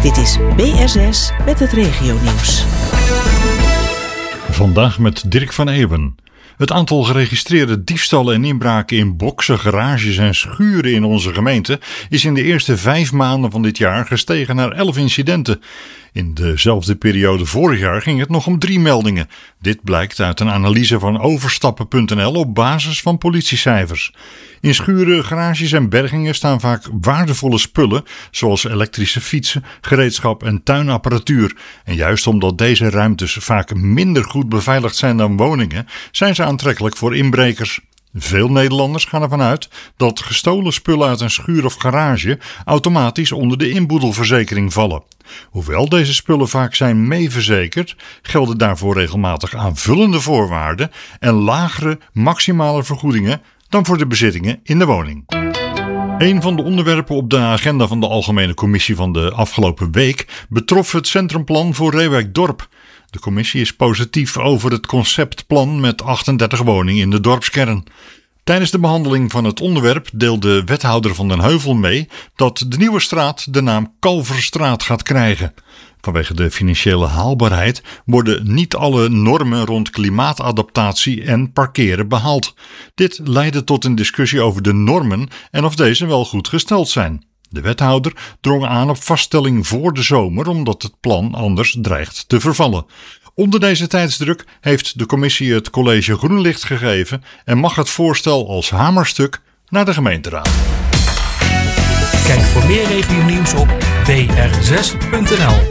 Dit is BR6 met het regionieuws. Vandaag met Dirk van Eeuwen. Het aantal geregistreerde diefstallen en inbraken in boxen, garages en schuren in onze gemeente is in de eerste 5 maanden van dit jaar gestegen naar 11 incidenten. In dezelfde periode vorig jaar ging het nog om 3 meldingen. Dit blijkt uit een analyse van overstappen.nl op basis van politiecijfers. In schuren, garages en bergingen staan vaak waardevolle spullen, zoals elektrische fietsen, gereedschap en tuinapparatuur. En juist omdat deze ruimtes vaak minder goed beveiligd zijn dan woningen, zijn ze aantrekkelijk voor inbrekers. Veel Nederlanders gaan ervan uit dat gestolen spullen uit een schuur of garage automatisch onder de inboedelverzekering vallen. Hoewel deze spullen vaak zijn meeverzekerd, gelden daarvoor regelmatig aanvullende voorwaarden en lagere maximale vergoedingen dan voor de bezittingen in de woning. Een van de onderwerpen op de agenda van de Algemene Commissie van de afgelopen week betrof het centrumplan voor Reeuwijk-Dorp. De commissie is positief over het conceptplan met 38 woningen in de dorpskern. Tijdens de behandeling van het onderwerp deelde wethouder Van den Heuvel mee dat de nieuwe straat de naam Kalverstraat gaat krijgen. Vanwege de financiële haalbaarheid worden niet alle normen rond klimaatadaptatie en parkeren behaald. Dit leidde tot een discussie over de normen en of deze wel goed gesteld zijn. De wethouder drong aan op vaststelling voor de zomer omdat het plan anders dreigt te vervallen. Onder deze tijdsdruk heeft de commissie het college groen licht gegeven en mag het voorstel als hamerstuk naar de gemeenteraad. Kijk voor meer regionieuws op br6.nl.